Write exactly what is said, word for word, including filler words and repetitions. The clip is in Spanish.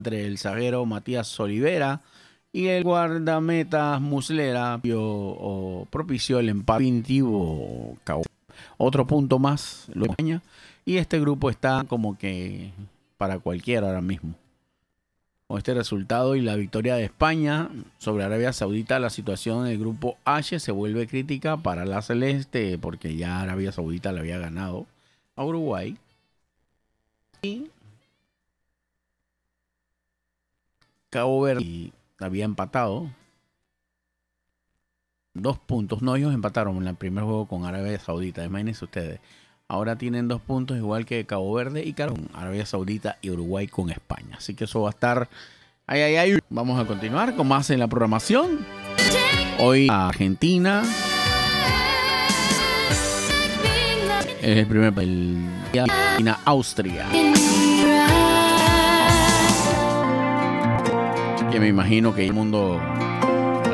entre el zaguero Matías Olivera y el guardameta Muslera vio, o, propició el empate definitivo. Otro punto más lo España, y este grupo está como que para cualquiera ahora mismo. Con este resultado y la victoria de España sobre Arabia Saudita, la situación en el grupo H se vuelve crítica para la celeste, porque ya Arabia Saudita le había ganado a Uruguay y Cabo Verde había empatado dos puntos. No, ellos empataron en el primer juego con Arabia Saudita, imagínense ustedes. Ahora tienen dos puntos igual que Cabo Verde y con Arabia Saudita y Uruguay con España. Así que eso va a estar... Ay, ay, ay. Vamos a continuar con más en la programación. Hoy Argentina. Es el primer país. Argentina, Austria. Que me imagino que el mundo